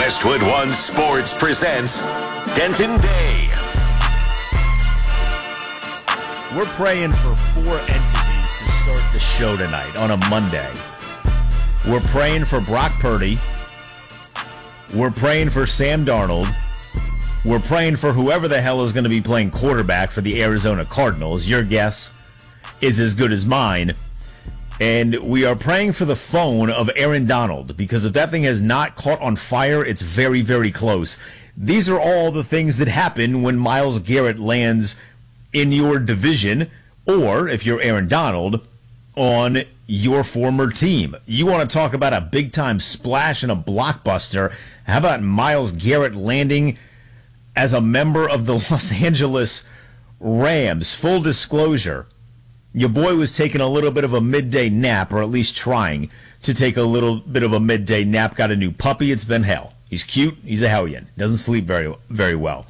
Westwood One Sports presents Denton Day. We're praying for 4 entities to start the show tonight on a Monday. We're praying for Brock Purdy. We're praying for Sam Darnold. We're praying for whoever the hell is going to be playing quarterback for the Arizona Cardinals. Your guess is as good as mine. And we are praying for the phone of Aaron Donald, because if that thing has not caught on fire, it's very, very close. These are all the things that happen when Myles Garrett lands in your division, or if you're Aaron Donald, on your former team. You want to talk about a big-time splash and a blockbuster. How about Myles Garrett landing as a member of the Los Angeles Rams? Full disclosure, your boy was taking a little bit of a midday nap, or at least trying to take a little bit of a midday nap. Got a new puppy. It's been hell. He's cute. He's a hellion. Doesn't sleep very, very well.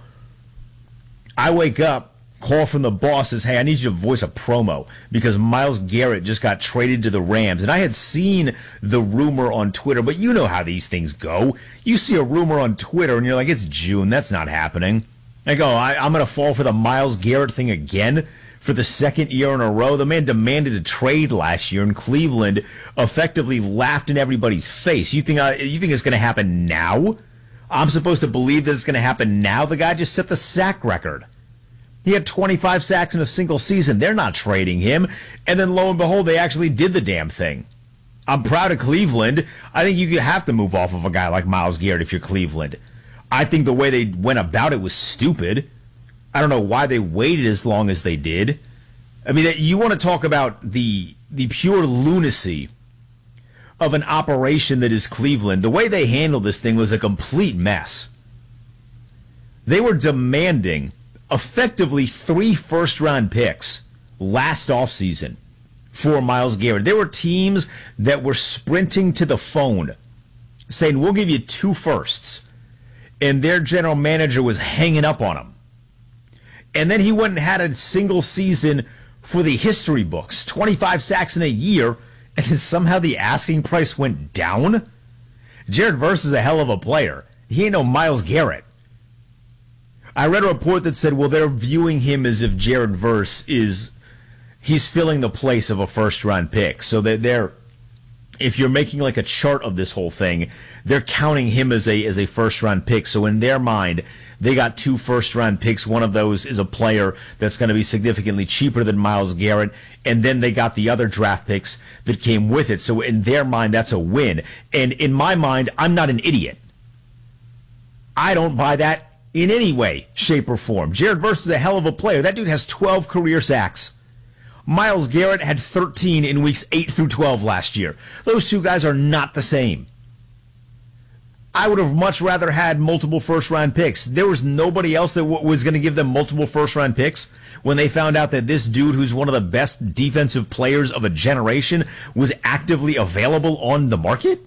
I wake up, call from the boss, says, hey, I need you to voice a promo because Myles Garrett just got traded to the Rams. And I had seen the rumor on Twitter, but you know how these things go. You see a rumor on Twitter and you're like, it's June. That's not happening. I go, I'm going to fall for the Myles Garrett thing again for the second year in a row. The man demanded a trade last year, and Cleveland effectively laughed in everybody's face. You think it's going to happen now? I'm supposed to believe that it's going to happen now? The guy just set the sack record. He had 25 sacks in a single season. They're not trading him. And then lo and behold, they actually did the damn thing. I'm proud of Cleveland. I think you have to move off of a guy like Myles Garrett if you're Cleveland. I think the way they went about it was stupid. I don't know why they waited as long as they did. I mean, you want to talk about the pure lunacy of an operation that is Cleveland. The way they handled this thing was a complete mess. They were demanding effectively 3 first-round picks last offseason for Myles Garrett. There were teams that were sprinting to the phone saying, we'll give you 2 firsts. And their general manager was hanging up on him. And then he went and had a single season for the history books, 25 sacks in a year, and then somehow the asking price went down? Jared Verse is a hell of a player. He ain't no Myles Garrett. I read a report that said, well, they're viewing him as if Jared Verse he's filling the place of a first-round pick. So they're if you're making like a chart of this whole thing, they're counting him as a first-round pick. So in their mind, they got 2 first-round picks. One of those is a player that's going to be significantly cheaper than Myles Garrett. And then they got the other draft picks that came with it. So in their mind, that's a win. And in my mind, I'm not an idiot. I don't buy that in any way, shape, or form. Jared Verse is a hell of a player. That dude has 12 career sacks. Myles Garrett had 13 in weeks 8 through 12 last year. Those 2 guys are not the same. I would have much rather had multiple first-round picks. There was nobody else that was going to give them multiple first-round picks when they found out that this dude, who's one of the best defensive players of a generation, was actively available on the market?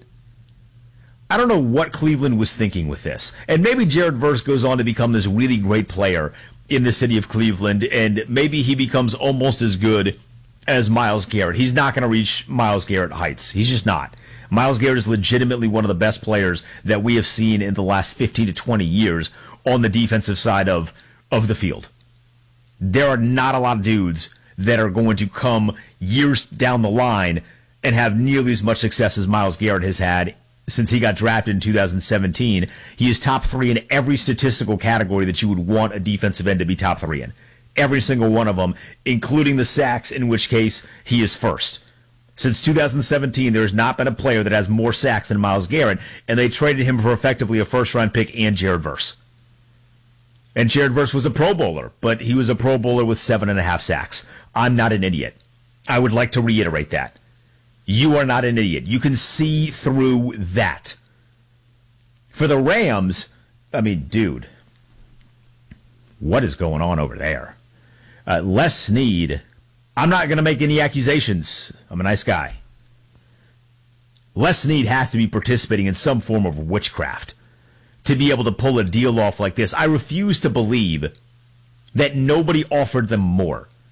I don't know what Cleveland was thinking with this. And maybe Jared Verse goes on to become this really great player in the city of Cleveland, and maybe he becomes almost as good as Myles Garrett. He's not going to reach Myles Garrett heights. He's just not. Myles Garrett is legitimately one of the best players that we have seen in the last 15 to 20 years on the defensive side of the field. There are not a lot of dudes that are going to come years down the line and have nearly as much success as Myles Garrett has had since he got drafted in 2017. He is top 3 in every statistical category that you would want a defensive end to be top 3 in. Every single one of them, including the sacks, in which case he is first. Since 2017, there has not been a player that has more sacks than Myles Garrett, and they traded him for effectively a first-round pick and Jared Verse. And Jared Verse was a Pro Bowler, but he was a Pro Bowler with 7.5 sacks. I'm not an idiot. I would like to reiterate that. You are not an idiot. You can see through that. For the Rams, I mean, dude, what is going on over there? Les Snead, I'm not going to make any accusations. I'm a nice guy. Les Snead has to be participating in some form of witchcraft to be able to pull a deal off like this. I refuse to believe that nobody offered them more.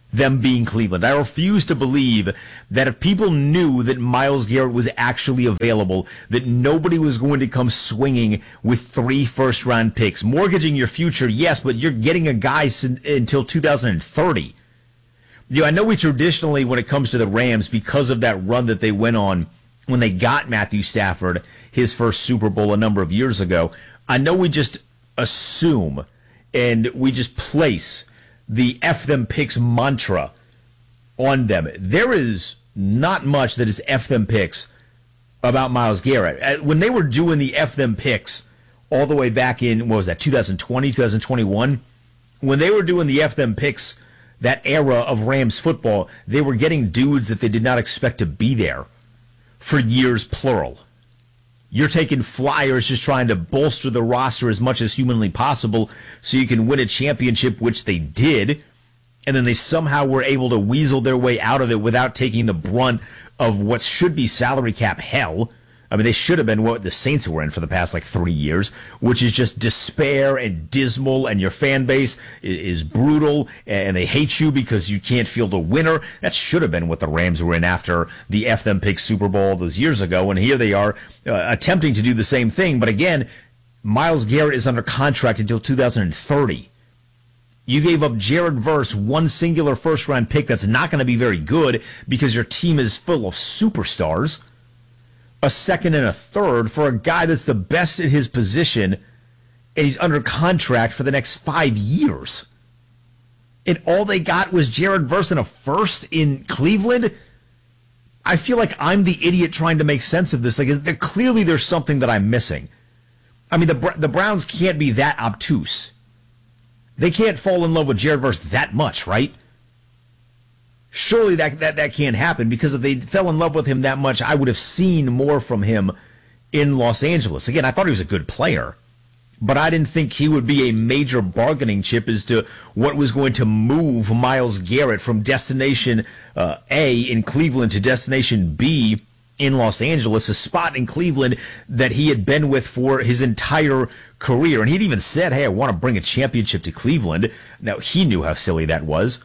them being Cleveland. I refuse to believe that if people knew that Myles Garrett was actually available, that nobody was going to come swinging with 3 first-round picks. Mortgaging your future, yes, but you're getting a guy until 2030. I know we traditionally, when it comes to the Rams, because of that run that they went on when they got Matthew Stafford, his first Super Bowl a number of years ago, I know we just assume and we just place the F them picks mantra on them. There is not much that is F them picks about Myles Garrett. When they were doing the F them picks all the way back in, 2020, 2021, when they were doing the F them picks, that era of Rams football, they were getting dudes that they did not expect to be there for years, plural. You're taking flyers just trying to bolster the roster as much as humanly possible so you can win a championship, which they did, and then they somehow were able to weasel their way out of it without taking the brunt of what should be salary cap hell. I mean, they should have been what the Saints were in for the past 3 years, which is just despair and dismal, and your fan base is brutal, and they hate you because you can't field a winner. That should have been what the Rams were in after the F them pick Super Bowl those years ago, and here they are attempting to do the same thing. But again, Myles Garrett is under contract until 2030. You gave up Jared Verse, one singular first-round pick that's not going to be very good because your team is full of superstars, a second and a third for a guy that's the best at his position, and he's under contract for the next 5 years. And all they got was Jared Verse and a first in Cleveland? I feel like I'm the idiot trying to make sense of this. Clearly there's something that I'm missing. I mean, the Browns can't be that obtuse. They can't fall in love with Jared Verse that much, right? Surely that can't happen, because if they fell in love with him that much, I would have seen more from him in Los Angeles. Again, I thought he was a good player, but I didn't think he would be a major bargaining chip as to what was going to move Myles Garrett from destination A in Cleveland to destination B in Los Angeles, a spot in Cleveland that he had been with for his entire career. And he'd even said, hey, I want to bring a championship to Cleveland. Now, he knew how silly that was.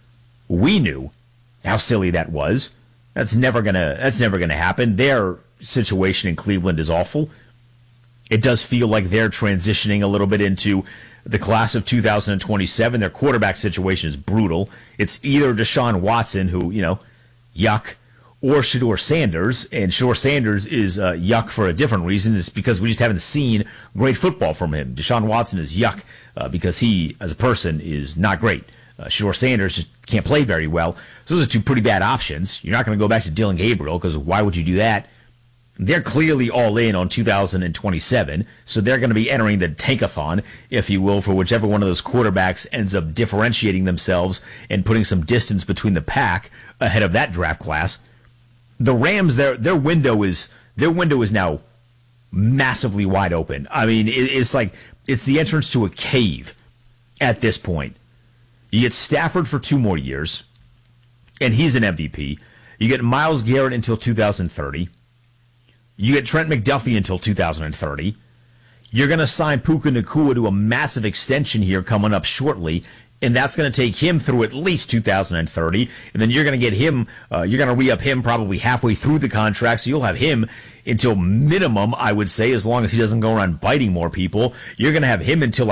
We knew how silly that was. That's never gonna happen. Their situation in Cleveland is awful. It does feel like they're transitioning a little bit into the class of 2027. Their quarterback situation is brutal. It's either Deshaun Watson, who, yuck, or Shedeur Sanders. And Shedeur Sanders is yuck for a different reason. It's because we just haven't seen great football from him. Deshaun Watson is yuck because he, as a person, is not great. Shedeur Sanders just can't play very well. So those are two pretty bad options. You're not going to go back to Dylan Gabriel, because why would you do that? They're clearly all in on 2027, so they're going to be entering the tankathon, if you will, for whichever one of those quarterbacks ends up differentiating themselves and putting some distance between the pack ahead of that draft class. The Rams, their window is now massively wide open. I mean, it's like it's the entrance to a cave at this point. You get Stafford for 2 more years, and he's an MVP. You get Myles Garrett until 2030. You get Trent McDuffie until 2030. You're going to sign Puka Nacua to a massive extension here coming up shortly, and that's going to take him through at least 2030. And then you're going to get him, you're going to re-up him probably halfway through the contract, so you'll have him until minimum, I would say, as long as he doesn't go around biting more people. You're going to have him until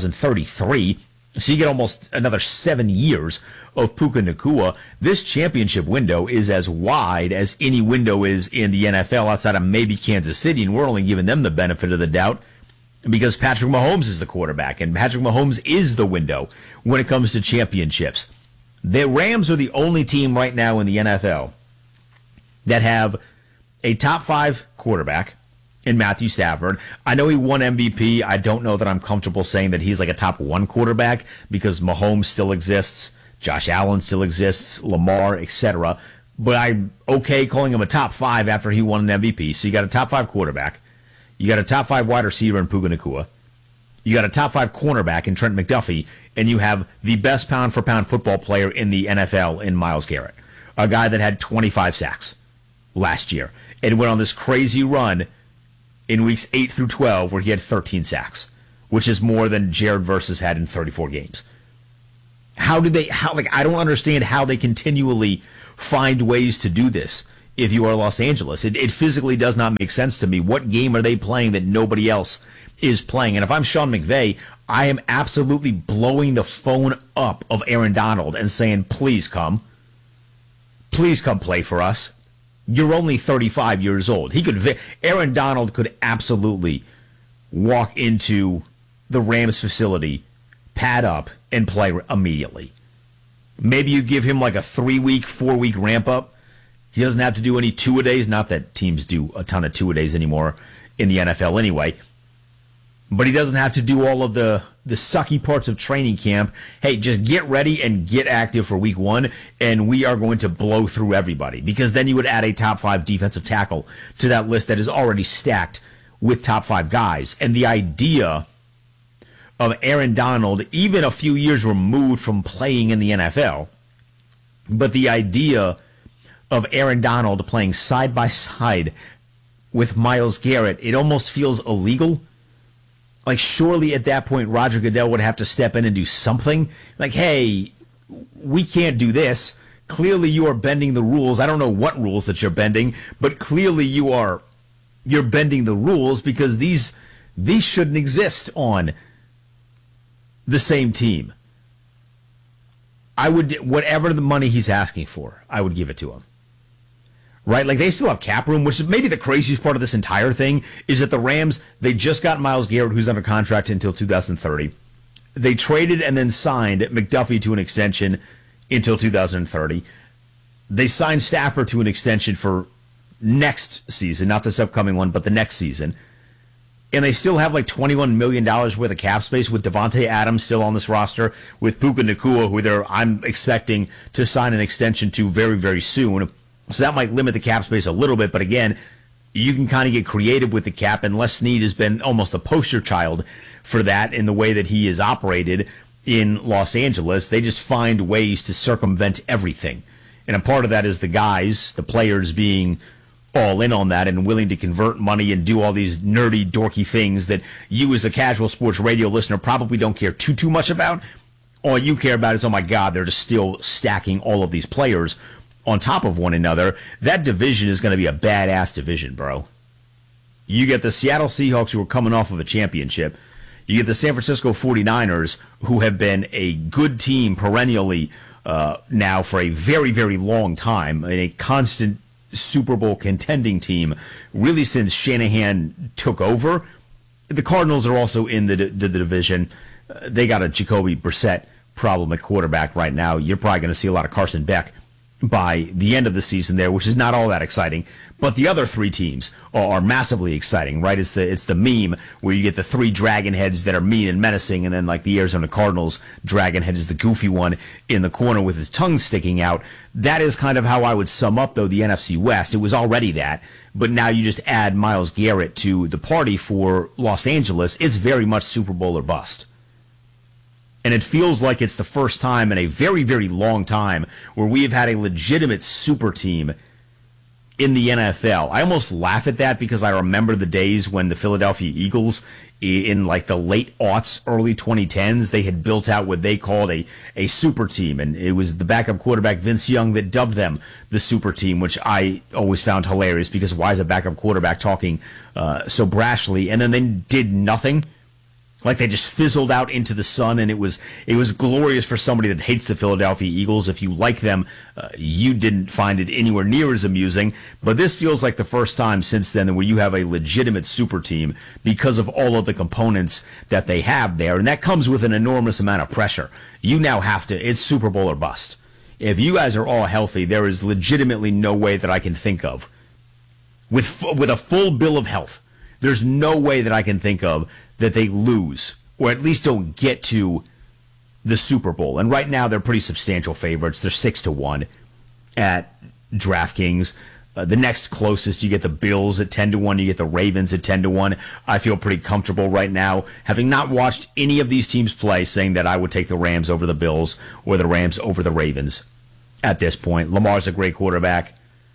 2033. So you get almost another 7 years of Puka Nacua. This championship window is as wide as any window is in the NFL outside of maybe Kansas City, and we're only giving them the benefit of the doubt because Patrick Mahomes is the quarterback, and Patrick Mahomes is the window when it comes to championships. The Rams are the only team right now in the NFL that have a top 5 quarterback in Matthew Stafford. I know he won MVP. I don't know that I'm comfortable saying that he's like a top 1 quarterback because Mahomes still exists, Josh Allen still exists, Lamar, etc. But I'm okay calling him a top 5 after he won an MVP. So you got a top 5 quarterback. You got a top 5 wide receiver in Puka Nacua. You got a top 5 cornerback in Trent McDuffie. And you have the best pound-for-pound football player in the NFL in Myles Garrett, a guy that had 25 sacks last year and went on this crazy run in weeks 8 through 12, where he had 13 sacks, which is more than Jared Verse had in 34 games. I don't understand how they continually find ways to do this if you are Los Angeles. It physically does not make sense to me. What game are they playing that nobody else is playing? And if I'm Sean McVay, I am absolutely blowing the phone up of Aaron Donald and saying, please come play for us. You're only 35 years old. Aaron Donald could absolutely walk into the Rams facility, pad up, and play immediately. Maybe you give him like a 3-week, 4-week ramp up. He doesn't have to do any two-a-days. Not that teams do a ton of two-a-days anymore in the NFL anyway. But he doesn't have to do all of the sucky parts of training camp. Hey, just get ready and get active for week 1, and we are going to blow through everybody. Because then you would add a top 5 defensive tackle to that list that is already stacked with top 5 guys. And the idea of Aaron Donald, even a few years removed from playing in the NFL, but the idea of Aaron Donald playing side by side with Myles Garrett, it almost feels illegal. Like, surely at that point, Roger Goodell would have to step in and do something. Like, hey, we can't do this. Clearly you are bending the rules. I don't know what rules that you're bending, but clearly you're bending the rules, because these shouldn't exist on the same team. I would, whatever the money he's asking for, I would give it to him. Right? Like, they still have cap room, which is maybe the craziest part of this entire thing, is that the Rams, they just got Myles Garrett, who's under contract until 2030. They traded and then signed McDuffie to an extension until 2030. They signed Stafford to an extension for next season, not this upcoming one, but the next season. And they still have like $21 million worth of cap space with Devontae Adams still on this roster, with Puka Nacua, who I'm expecting to sign an extension to very, very soon. So that might limit the cap space a little bit, but again, you can kind of get creative with the cap, and Les Snead has been almost a poster child for that in the way that he is operated in Los Angeles. They just find ways to circumvent everything. And a part of that is the guys, the players, being all in on that and willing to convert money and do all these nerdy, dorky things that you as a casual sports radio listener probably don't care too much about. All you care about is, oh my God, they're just still stacking all of these players on top of one another. That division is going to be a badass division, bro. You get the Seattle Seahawks, who are coming off of a championship. You get the San Francisco 49ers, who have been a good team perennially now for a very, very long time, and a constant Super Bowl contending team really since Shanahan took over. The Cardinals are also in the division. They got a Jacoby Brissett problem at quarterback right now. You're probably going to see a lot of Carson Beck by the end of the season there, which is not all that exciting. But the other 3 teams are massively exciting, right? It's the meme where you get the 3 dragon heads that are mean and menacing, and then like the Arizona Cardinals dragon head is the goofy one in the corner with his tongue sticking out. That is kind of how I would sum up, though, the NFC West. It was already that, but now you just add Myles Garrett to the party for Los Angeles. It's very much Super Bowl or bust. And it feels like it's the first time in a very, very long time where we have had a legitimate super team in the NFL. I almost laugh at that because I remember the days when the Philadelphia Eagles, in like the late aughts, early 2010s, they had built out what they called a super team. And it was the backup quarterback, Vince Young, that dubbed them the super team, which I always found hilarious, because why is a backup quarterback talking so brashly? And then they did nothing. Like, they just fizzled out into the sun, and it was glorious for somebody that hates the Philadelphia Eagles. If you like them, you didn't find it anywhere near as amusing. But this feels like the first time since then where you have a legitimate super team because of all of the components that they have there, and that comes with an enormous amount of pressure. You now have to, it's Super Bowl or bust. If you guys are all healthy, there is legitimately no way that I can think of, with a full bill of health, there's no way that I can think of that they lose, or at least don't get to the Super Bowl. And right now, they're pretty substantial favorites. They're 6-1 at DraftKings. The next closest, you get the Bills at 10-1. You get the Ravens at 10-1. I feel pretty comfortable right now, having not watched any of these teams play, saying that I would take the Rams over the Bills or the Rams over the Ravens at this point. Lamar's a great quarterback.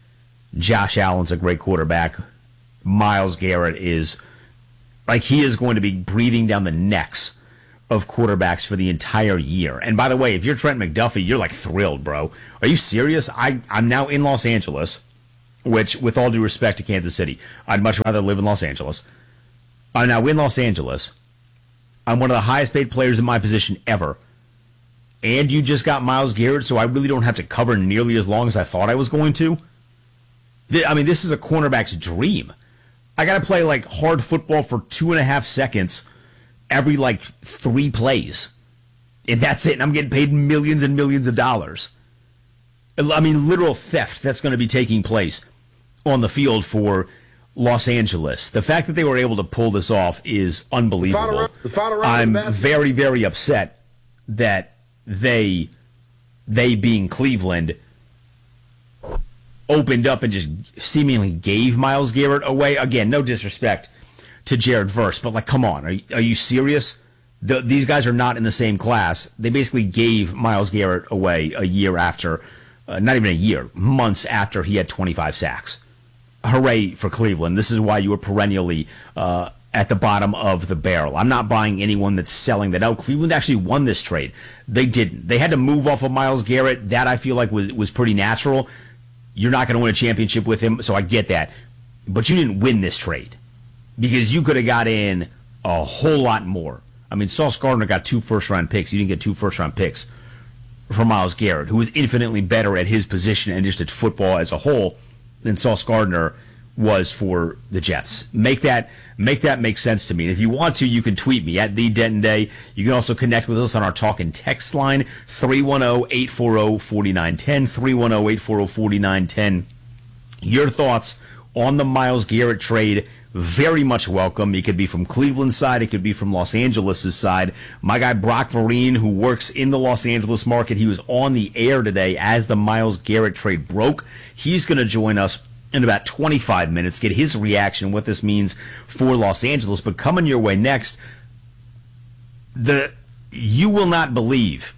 Josh Allen's a great quarterback. Myles Garrett is, like, he is going to be breathing down the necks of quarterbacks for the entire year. And by the way, if you're Trent McDuffie, you're like thrilled, bro. Are you serious? I'm now in Los Angeles, which, with all due respect to Kansas City, I'd much rather live in Los Angeles. I'm now in Los Angeles. I'm one of the highest paid players in my position ever. And you just got Myles Garrett, so I really don't have to cover nearly as long as I thought I was going to. I mean, this is a cornerback's dream. I got to play like hard football for 2.5 seconds every like 3 plays. And that's it. And I'm getting paid millions and millions of dollars. I mean, literal theft that's going to be taking place on the field for Los Angeles. The fact that they were able to pull this off is unbelievable. I'm very, very upset that they being Cleveland opened up and just seemingly gave Myles Garrett away. Again, no disrespect to Jared Verse, but like, come on, are you serious? These guys are not in the same class. They basically gave Myles Garrett away a year after, not even a year, months after he had 25 sacks. Hooray for Cleveland. This is why you were perennially at the bottom of the barrel. I'm not buying anyone that's selling that. Oh, Cleveland actually won this trade. They didn't. They had to move off of Myles Garrett. That I feel like was pretty natural. You're not going to win a championship with him, so I get that. But you didn't win this trade because you could have got in a whole lot more. I mean, Sauce Gardner got 2 first-round picks. You didn't get 2 first-round picks for Myles Garrett, who was infinitely better at his position and just at football as a whole than Sauce Gardner was for the Jets. Make that make sense to me. And if you want to, you can tweet me at @TheDentonDay. You can also connect with us on our talk and text line, 310-840-4910, 310-840-4910. Your thoughts on the Myles Garrett trade, very much welcome. It could be from Cleveland's side. It could be from Los Angeles' side. My guy Brock Vereen, who works in the Los Angeles market, he was on the air today as the Myles Garrett trade broke. He's going to join us in about 25 minutes, get his reaction, what this means for Los Angeles. But coming your way next, you will not believe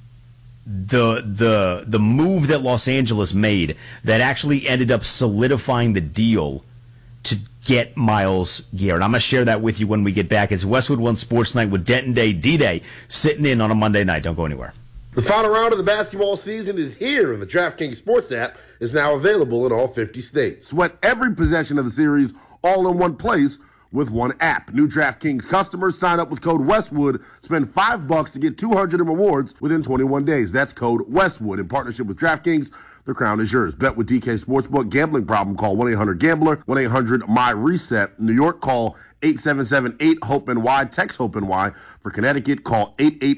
the move that Los Angeles made that actually ended up solidifying the deal to get Myles Garrett. I'm going to share that with you when we get back. It's Westwood One Sports Night with Denton Day, D-Day, sitting in on a Monday night. Don't go anywhere. The final round of the basketball season is here, and the DraftKings Sports app is now available in all 50 states. Sweat every possession of the series all in one place with one app. New DraftKings customers sign up with code Westwood, spend $5 to get $200 in rewards within 21 days. That's code Westwood. In partnership with DraftKings, the crown is yours. Bet with DK Sportsbook. Gambling problem, call 1-800-GAMBLER, 1-800-MY-RESET. New York, call 877-8-HOPE-NY. Text HOPE-NY. For Connecticut, call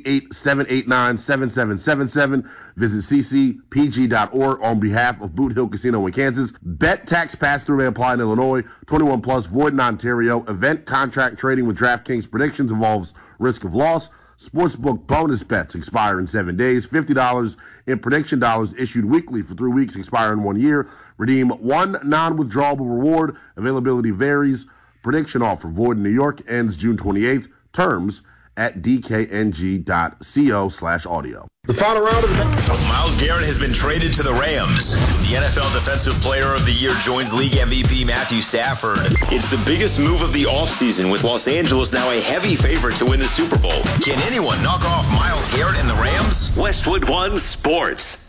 888-789-7777. Visit ccpg.org on behalf of Boot Hill Casino in Kansas. Bet tax pass-through may apply in Illinois. 21 plus, void in Ontario. Event contract trading with DraftKings predictions involves risk of loss. Sportsbook bonus bets expire in 7 days. $50 in prediction dollars issued weekly for 3 weeks, expire in 1 year. Redeem one non-withdrawable reward. Availability varies. Prediction offer void in New York, ends June 28th. Terms at dkng.co/audio. The final round of the Myles Garrett has been traded to the Rams. The NFL Defensive Player of the Year joins League MVP Matthew Stafford. It's the biggest move of the offseason, with Los Angeles now a heavy favorite to win the Super Bowl. Can anyone knock off Myles Garrett and the Rams? Westwood One Sports.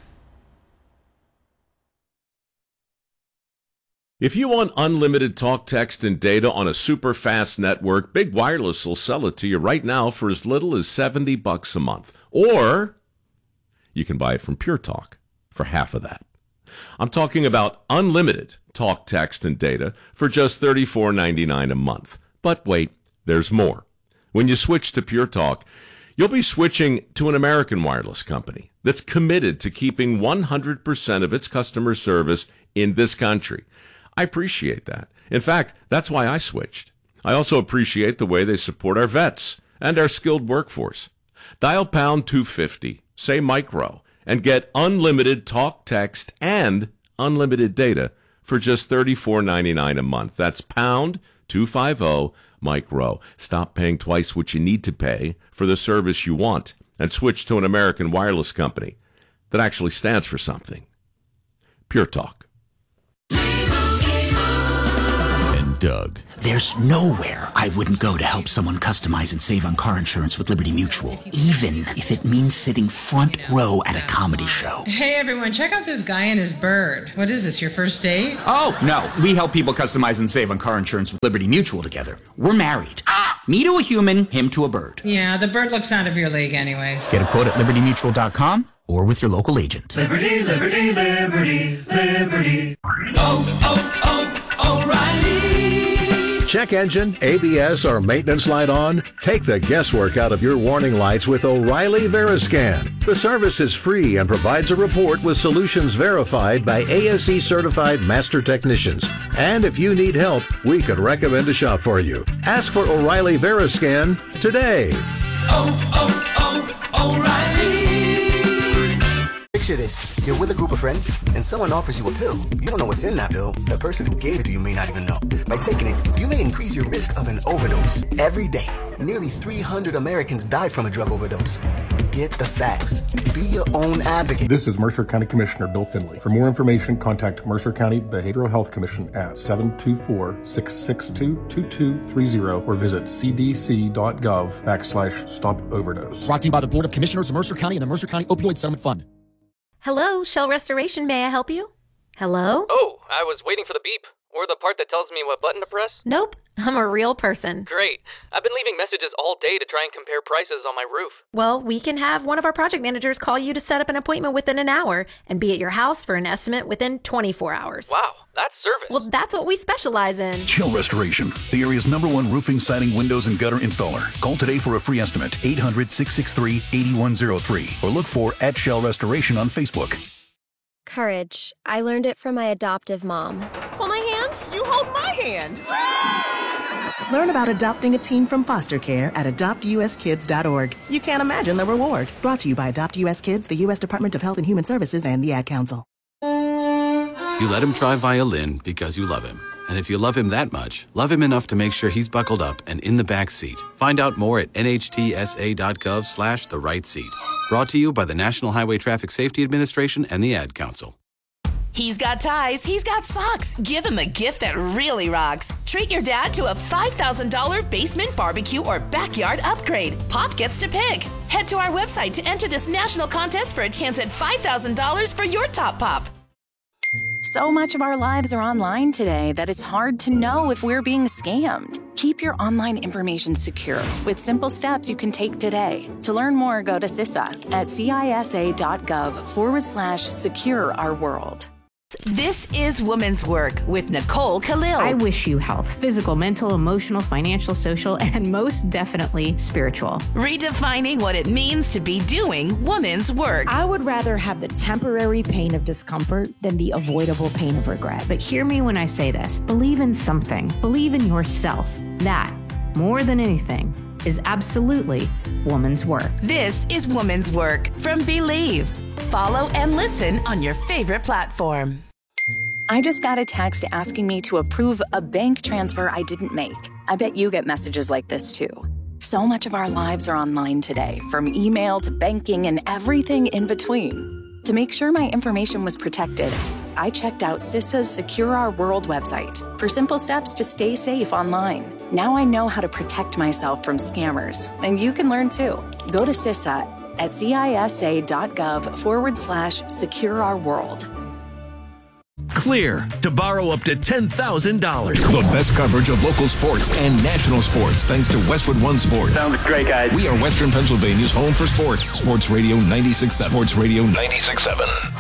If you want unlimited talk, text, and data on a super fast network, Big Wireless will sell it to you right now for as little as $70 a month. Or you can buy it from Pure Talk for half of that. I'm talking about unlimited talk, text, and data for just $34.99 a month. But wait, there's more. When you switch to Pure Talk, you'll be switching to an American wireless company that's committed to keeping 100% of its customer service in this country. I appreciate that. In fact, that's why I switched. I also appreciate the way they support our vets and our skilled workforce. Dial pound 250, say micro, and get unlimited talk, text, and unlimited data for just $34.99 a month. That's pound 250 micro. Stop paying twice what you need to pay for the service you want and switch to an American wireless company that actually stands for something. Pure Talk. Doug. There's nowhere I wouldn't go to help someone customize and save on car insurance with Liberty Mutual, even if it means sitting front row at a comedy show. Hey everyone, check out this guy and his bird. What is this, your first date? Oh, no. We help people customize and save on car insurance with Liberty Mutual together. We're married. Me to a human, him to a bird. Yeah, the bird looks out of your league anyways. Get a quote at libertymutual.com or with your local agent. Liberty, liberty, liberty, liberty. O'Reilly. Check engine, ABS, or maintenance light on? Take the guesswork out of your warning lights with O'Reilly Veriscan. The service is free and provides a report with solutions verified by ASE certified master technicians. And if you need help, we could recommend a shop for you. Ask for O'Reilly Veriscan today. O'Reilly. Picture this. You're with a group of friends, and someone offers you a pill. You don't know what's in that pill. The person who gave it to you may not even know. By taking it, you may increase your risk of an overdose. Every day, nearly 300 Americans die from a drug overdose. Get the facts. Be your own advocate. This is Mercer County Commissioner Bill Finley. For more information, contact Mercer County Behavioral Health Commission at 724-662-2230 or visit cdc.gov/stop overdose. Brought to you by the Board of Commissioners of Mercer County and the Mercer County Opioid Settlement Fund. Hello, Shell Restoration. May I help you? Hello? Oh, I was waiting for the beep. Or the part that tells me what button to press? Nope, I'm a real person. Great. I've been leaving messages all day to try and compare prices on my roof. Well, we can have one of our project managers call you to set up an appointment within an hour and be at your house for an estimate within 24 hours. Wow, that's service. Well, that's what we specialize in. Shell Restoration, the area's #1 roofing, siding, windows, and gutter installer. Call today for a free estimate, 800-663-8103, or look for @Shell Restoration on Facebook. Courage. I learned it from my adoptive mom. Hold my hand. You hold my hand. Learn about adopting a teen from foster care at adoptuskids.org. You can't imagine the reward. Brought to you by Adopt US Kids, the U.S. Department of Health and Human Services, and the Ad Council. You let him try violin because you love him. And if you love him that much, love him enough to make sure he's buckled up and in the back seat. Find out more at nhtsa.gov/the-right-seat. Brought to you by the National Highway Traffic Safety Administration and the Ad Council. He's got ties, he's got socks. Give him a gift that really rocks. Treat your dad to a $5,000 basement barbecue or backyard upgrade. Pop gets to pick. Head to our website to enter this national contest for a chance at $5,000 for your top pop. So much of our lives are online today that it's hard to know if we're being scammed. Keep your online information secure with simple steps you can take today. To learn more, go to CISA at cisa.gov/secure our world. This is Women's Work with Nicole Khalil. I wish you health, physical, mental, emotional, financial, social, and most definitely spiritual. Redefining what it means to be doing women's work. I would rather have the temporary pain of discomfort than the avoidable pain of regret. But hear me when I say this. Believe in something. Believe in yourself. That, more than anything, is absolutely woman's work. This is Woman's Work from Believe. Follow and listen on your favorite platform. I just got a text asking me to approve a bank transfer I didn't make. I bet you get messages like this too. So much of our lives are online today, from email to banking and everything in between. To make sure my information was protected, I checked out CISA's Secure Our World website for simple steps to stay safe online. Now I know how to protect myself from scammers, and you can learn too. Go to CISA at cisa.gov/secure our world. Clear to borrow up to $10,000. The best coverage of local sports and national sports thanks to Westwood One Sports. Sounds great, guys. We are Western Pennsylvania's home for sports. Sports Radio 96.7. Sports Radio 96.7.